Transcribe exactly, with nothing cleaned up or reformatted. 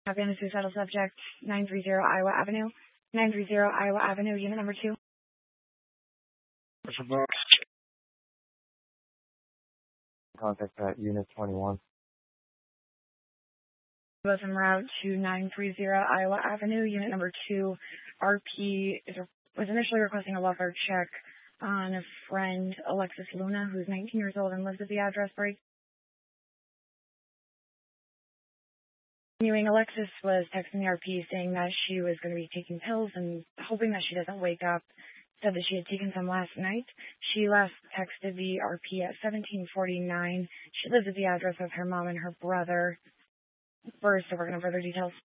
Havana suicidal subject, nine three zero Iowa Avenue. nine three zero Iowa Avenue, unit number two. What's the book? Contact at unit twenty-one. Was en route to nine three zero Iowa Avenue, unit number two. R P is, was initially requesting a welfare check on a friend, Alexis Luna, who's nineteen years old and lives at the address break. Continuing, Alexis was texting the R P saying that she was going to be taking pills and hoping that she doesn't wake up. Said that she had taken some last night. She last texted the R P at seventeen forty-nine. She lives at the address of her mom and her brother. First, so we're going to further details.